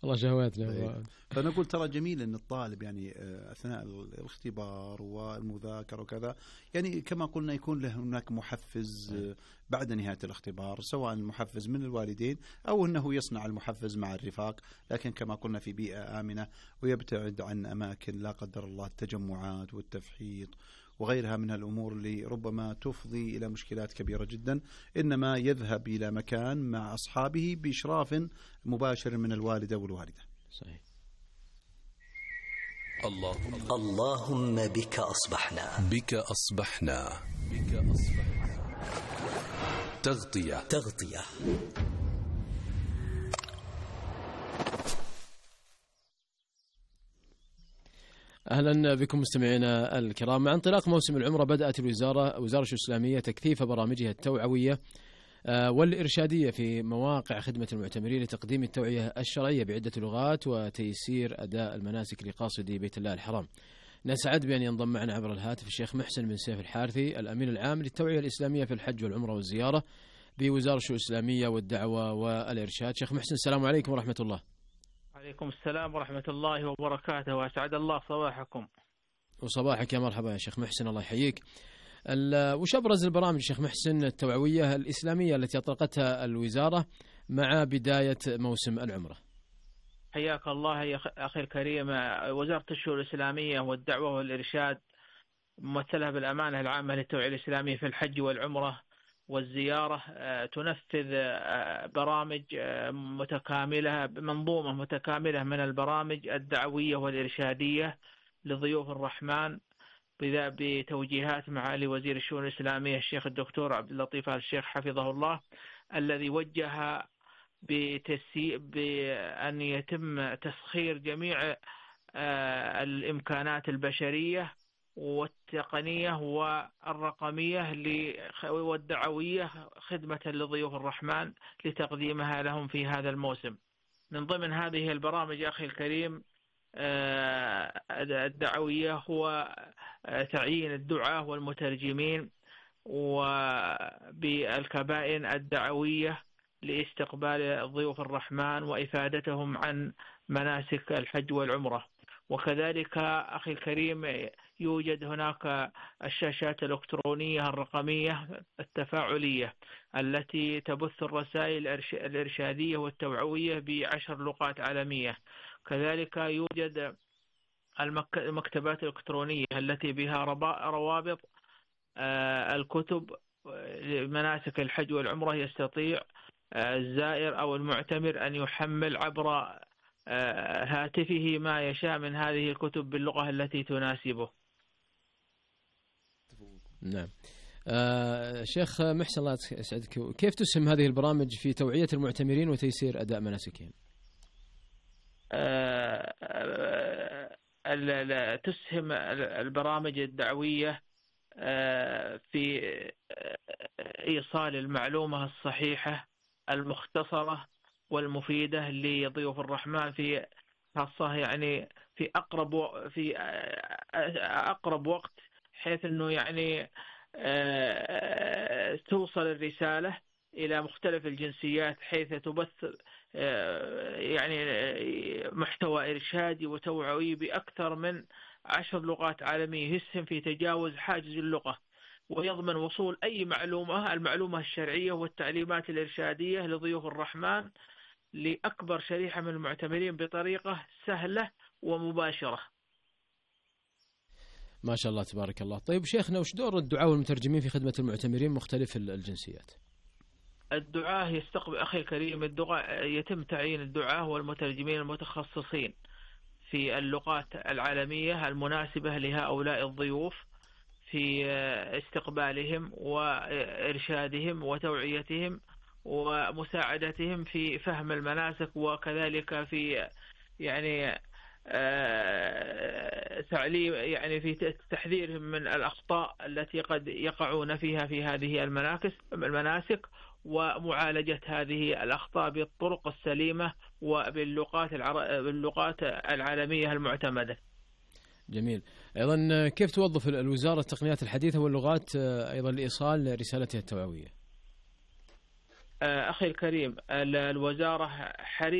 والله شهوات له. فنقول ترى جميل أن الطالب يعني أثناء الاختبار والمذاكرة وكذا يعني كما قلنا يكون له هناك محفز بعد نهاية الاختبار، سواء المحفز من الوالدين أو أنه يصنع المحفز مع الرفاق، لكن كما قلنا في بيئة آمنة ويبتعد عن أماكن لا قدر الله التجمعات والتفحيط وغيرها من الأمور اللي ربما تفضي إلى مشكلات كبيرة جدا، إنما يذهب إلى مكان مع أصحابه بإشراف مباشر من الوالدة والوالدة. صحيح. اللهم بك أصبحنا، بك أصبحنا، تغطية. أهلا بكم مستمعينا الكرام. مع انطلاق موسم العمرة بدأت وزارة الإسلامية تكثيف برامجها التوعوية والإرشادية في مواقع خدمة المعتمرين لتقديم التوعية الشرعية بعدة لغات وتيسير أداء المناسك لقاصدي بيت الله الحرام. نسعد بأن ينضم معنا عبر الهاتف الشيخ محسن بن سيف الحارثي، الأمين العام للتوعية الإسلامية في الحج والعمرة والزيارة بوزارة الشؤون الإسلامية والدعوة والإرشاد. شيخ محسن، السلام عليكم ورحمة الله. عليكم السلام ورحمة الله وبركاته، وأسعد الله صباحكم. وصباحك يا مرحبا يا شيخ محسن، الله يحييك. وش أبرز البرامج شيخ محسن التوعوية الإسلامية التي أطلقتها الوزارة مع بداية موسم العمرة؟ حياك الله يا أخي الكريم. وزارة الشؤون الإسلامية والدعوة والإرشاد ممثلها بالأمانة العامة للتوعية الإسلامية في الحج والعمرة والزيارة تنفذ برامج متكاملة، منظومة متكاملة من البرامج الدعوية والإرشادية لضيوف الرحمن بتوجيهات معالي وزير الشؤون الإسلامية الشيخ الدكتور عبد اللطيف آل الشيخ حفظه الله، الذي وجه بأن يتم تسخير جميع الإمكانات البشرية والتقنية والرقمية والدعوية خدمة لضيوف الرحمن لتقديمها لهم في هذا الموسم. من ضمن هذه البرامج أخي الكريم الدعوية هو تعيين الدعاة والمترجمين وبالكبائن الدعوية لاستقبال ضيوف الرحمن وإفادتهم عن مناسك الحج والعمرة. وكذلك أخي الكريم يوجد هناك الشاشات الإلكترونية الرقمية التفاعلية التي تبث الرسائل الإرشادية والتوعوية ب10 لغات عالمية. كذلك يوجد المكتبات الإلكترونية التي بها روابط الكتب لمناسك الحج والعمرة، يستطيع الزائر أو المعتمر أن يحمل عبر هاتفه ما يشاء من هذه الكتب باللغة التي تناسبه. نعم. شيخ محسن الله يسعدك، كيف تسهم هذه البرامج في توعية المعتمرين وتيسير أداء مناسكهم؟ تسهم البرامج الدعوية في إيصال المعلومة الصحيحة المختصرة والمفيدة لضيوف الرحمن في خاصة يعني في أقرب وقت، حيث أنه يعني توصل الرسالة إلى مختلف الجنسيات، حيث تبث يعني محتوى إرشادي وتوعوي بأكثر من 10 لغات عالمية، يسهم في تجاوز حاجز اللغة ويضمن وصول أي المعلومة الشرعية والتعليمات الإرشادية لضيوف الرحمن لأكبر شريحة من المعتمرين بطريقة سهلة ومباشرة. ما شاء الله تبارك الله. طيب شيخنا، وش دور الدعاة والمترجمين في خدمة المعتمرين مختلف الجنسيات؟ الدعاة يستقبل أخي الكريم، يتم تعيين الدعاة والمترجمين المتخصصين في اللغات العالمية المناسبة لهؤلاء الضيوف في استقبالهم وإرشادهم وتوعيتهم ومساعدتهم في فهم المناسك، وكذلك في يعني تعليم يعني في تحذيرهم من الأخطاء التي قد يقعون فيها في هذه المناسك، ومعالجة هذه الأخطاء بالطرق السليمة وباللغات العالمية المعتمدة. جميل. أيضا كيف توظف الوزارة التقنيات الحديثة واللغات أيضا لإيصال رسالتها التوعوية؟ أخي الكريم، الوزارة حريصة